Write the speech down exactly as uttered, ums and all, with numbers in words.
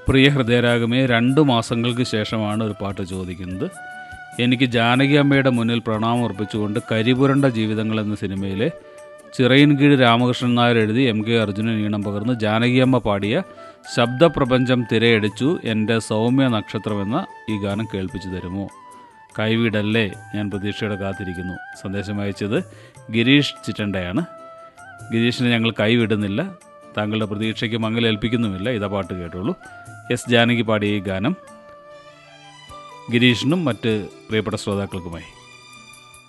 പ്രിയ ഹൃദയരാഗമേ, രണ്ടു മാസങ്ങൾക്ക് ശേഷമാണ് ഒരു പാട്ട് ചോദിക്കുന്നത്. എനിക്ക് ജാനകി അമ്മയുടെ മുന്നിൽ പ്രണാമം അർപ്പിച്ചുകൊണ്ട് കരിപുരണ്ട ജീവിതങ്ങൾ എന്ന സിനിമയിലെ ചിറയിൻകീഴ് രാമകൃഷ്ണൻ നായർ എഴുതി എം കെ അർജുനൻ ഈണം പകർന്ന് ജാനകിയമ്മ പാടിയ ശബ്ദപ്രപഞ്ചം തിരയടിച്ചു എൻ്റെ സൗമ്യ നക്ഷത്രം എന്ന ഈ ഗാനം കേൾപ്പിച്ചു തരുമോ? കൈവിടല്ലേ, ഞാൻ പ്രതീക്ഷയോടെ കാത്തിരിക്കുന്നു. സന്ദേശം അയച്ചത് ഗിരീഷ് ചിറ്റണ്ടയാണ്. ഗിരീഷിനെ ഞങ്ങൾ കൈവിടുന്നില്ല, താങ്കളുടെ പ്രതീക്ഷയ്ക്ക് മങ്ങലേൽപ്പിക്കുന്നുമില്ല. ഇതാ പാട്ട് കേട്ടോളൂ. എസ് ജാനകി പാടിയ ഈ ഗാനം ഗിരീഷിനും മറ്റ് പ്രിയപ്പെട്ട ശ്രോതാക്കൾക്കുമായി.